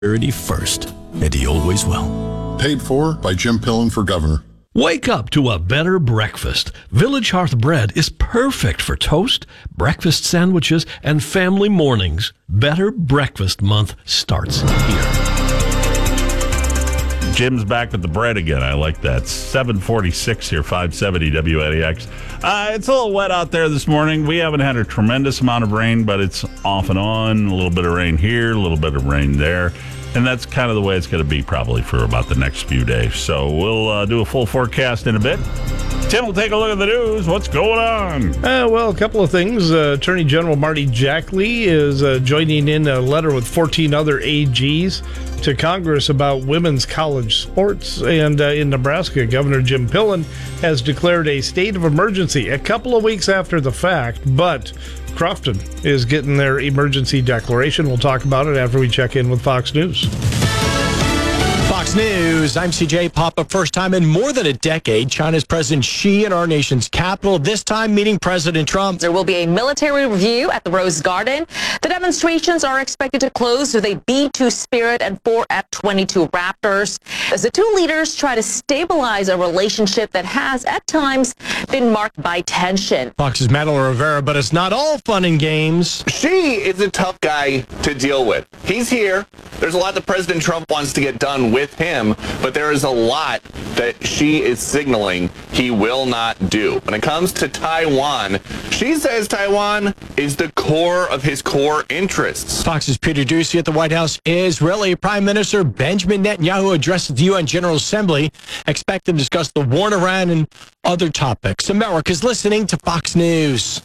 Security first, and he always will. Paid for by Jim Pillen for governor. Wake up to a better breakfast. Village Hearth bread is perfect for toast, breakfast sandwiches, and family mornings. Better Breakfast Month starts here. Jim's back with the bread again. I like that. 7:46 here, 570 WNEX. It's a little wet out there this morning. We haven't had a tremendous amount of rain, but it's off and on. A little bit of rain here, a little bit of rain there. And that's kind of the way it's going to be probably for about the next few days. So we'll do a full forecast in a bit. Tim will take a look at the news. What's going on? Well, a couple of things. Attorney General Marty Jackley is joining in a letter with 14 other AGs to Congress about women's college sports. And in Nebraska, Governor Jim Pillen has declared a state of emergency a couple of weeks after the fact, but Crofton is getting their emergency declaration. We'll talk about it after we check in with Fox News. Fox News, I'm CJ Papa. First time in more than a decade, China's President Xi in our nation's capital, this time meeting President Trump. There will be a military review at the Rose Garden. The demonstrations are expected to close with a B-2 Spirit and 4 F-22 Raptors as the two leaders try to stabilize a relationship that has, at times, been marked by tension. Fox's Madeline Rivera, but it's not all fun and games. Xi is a tough guy to deal with. He's here. There's a lot that President Trump wants to get done with him, but there is a lot that Xi is signaling he will not do. When it comes to Taiwan, Xi says Taiwan is the core of his core interests. Fox's Peter Doocy at the White House. Israeli Prime Minister Benjamin Netanyahu addressed the UN General Assembly, expected to discuss the war in Iran and other topics. America's listening to Fox News.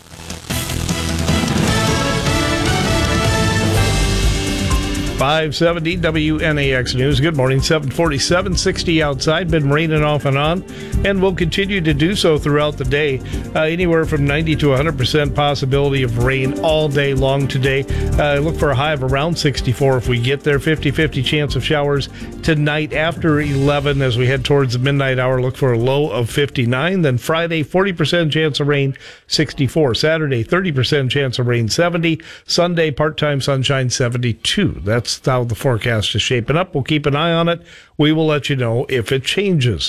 570 WNAX News. Good morning. 747, 60 outside. Been raining off and on, and will continue to do so throughout the day. Anywhere from 90 to 100% possibility of rain all day long today. Look for a high of around 64 if we get there. 50-50 chance of showers tonight after 11 as we head towards the midnight hour. Look for a low of 59. Then Friday, 40% chance of rain, 64. Saturday, 30% chance of rain, 70. Sunday, part-time sunshine, 72. That's how the forecast is shaping up. We'll keep an eye on it. We will let you know if it changes.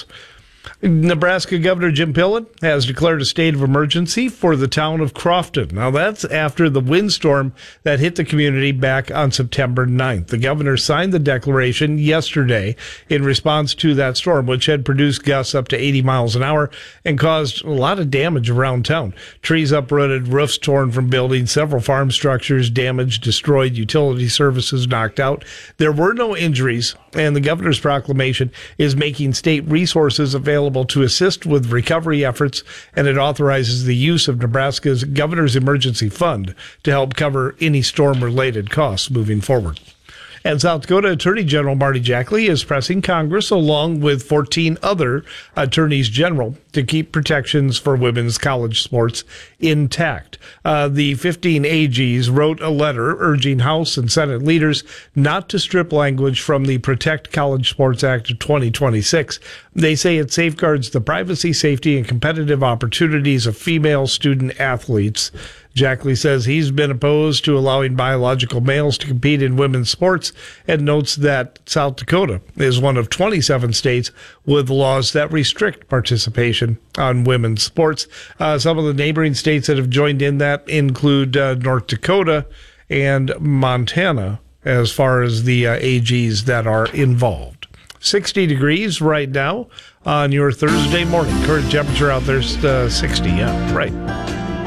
Nebraska Governor Jim Pillen has declared a state of emergency for the town of Crofton. Now, that's after the windstorm that hit the community back on September 9th. The governor signed the declaration yesterday in response to that storm, which had produced gusts up to 80 miles an hour and caused a lot of damage around town. Trees uprooted, roofs torn from buildings, several farm structures damaged, destroyed, utility services knocked out. There were no injuries, and the governor's proclamation is making state resources available to assist with recovery efforts, and it authorizes the use of Nebraska's Governor's Emergency Fund to help cover any storm-related costs moving forward. And South Dakota Attorney General Marty Jackley is pressing Congress, along with 14 other attorneys general, to keep protections for women's college sports intact. The 15 AGs wrote a letter urging House and Senate leaders not to strip language from the Protect College Sports Act of 2026. They say it safeguards the privacy, safety, and competitive opportunities of female student athletes. Jackley says he's been opposed to allowing biological males to compete in women's sports and notes that South Dakota is one of 27 states with laws that restrict participation on women's sports. Some of the neighboring states that have joined in that include North Dakota and Montana as far as the AGs that are involved. 60 degrees right now on your Thursday morning. Current temperature out there is 60, yeah, right.